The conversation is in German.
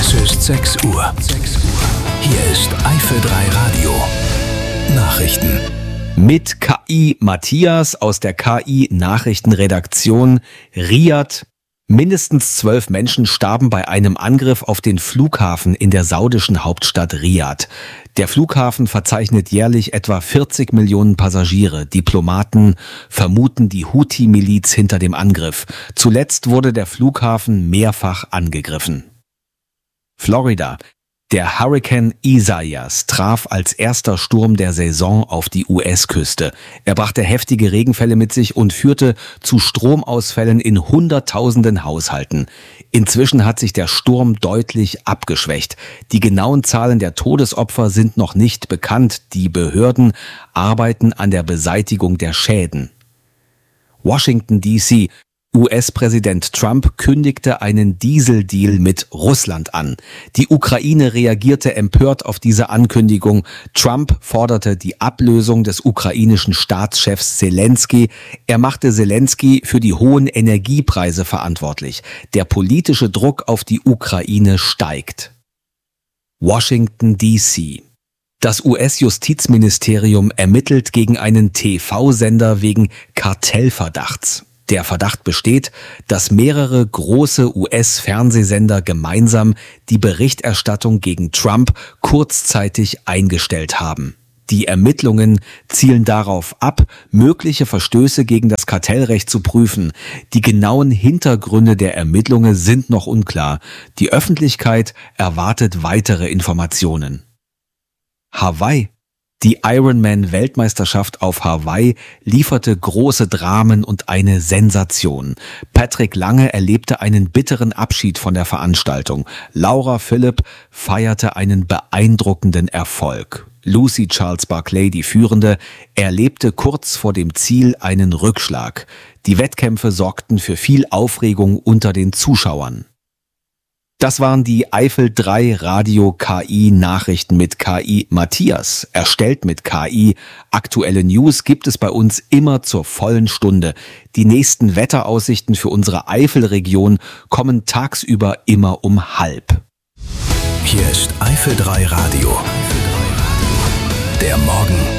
Es ist 6 Uhr. Hier ist Eifel 3 Radio. Nachrichten. Mit KI Matthias aus der KI-Nachrichtenredaktion Riyadh. Mindestens 12 Menschen starben bei einem Angriff auf den Flughafen in der saudischen Hauptstadt Riyadh. Der Flughafen verzeichnet jährlich etwa 40 Millionen Passagiere. Diplomaten vermuten die Houthi-Miliz hinter dem Angriff. Zuletzt wurde der Flughafen mehrfach angegriffen. Florida. Der Hurrikan Isaias traf als erster Sturm der Saison auf die US-Küste. Er brachte heftige Regenfälle mit sich und führte zu Stromausfällen in Hunderttausenden Haushalten. Inzwischen hat sich der Sturm deutlich abgeschwächt. Die genauen Zahlen der Todesopfer sind noch nicht bekannt. Die Behörden arbeiten an der Beseitigung der Schäden. Washington D.C. US-Präsident Trump kündigte einen Dieseldeal mit Russland an. Die Ukraine reagierte empört auf diese Ankündigung. Trump forderte die Ablösung des ukrainischen Staatschefs Selenskyj. Er machte Selenskyj für die hohen Energiepreise verantwortlich. Der politische Druck auf die Ukraine steigt. Washington, D.C. Das US-Justizministerium ermittelt gegen einen TV-Sender wegen Kartellverdachts. Der Verdacht besteht, dass mehrere große US-Fernsehsender gemeinsam die Berichterstattung gegen Trump kurzzeitig eingestellt haben. Die Ermittlungen zielen darauf ab, mögliche Verstöße gegen das Kartellrecht zu prüfen. Die genauen Hintergründe der Ermittlungen sind noch unklar. Die Öffentlichkeit erwartet weitere Informationen. Hawaii. Die Ironman-Weltmeisterschaft auf Hawaii lieferte große Dramen und eine Sensation. Patrick Lange erlebte einen bitteren Abschied von der Veranstaltung. Laura Philipp feierte einen beeindruckenden Erfolg. Lucy Charles Barclay, die Führende, erlebte kurz vor dem Ziel einen Rückschlag. Die Wettkämpfe sorgten für viel Aufregung unter den Zuschauern. Das waren die Eifel 3 Radio KI Nachrichten mit KI Matthias, erstellt mit KI. Aktuelle News gibt es bei uns immer zur vollen Stunde. Die nächsten Wetteraussichten für unsere Eifelregion kommen tagsüber immer um 12:30. Hier ist Eifel 3 Radio. Der Morgen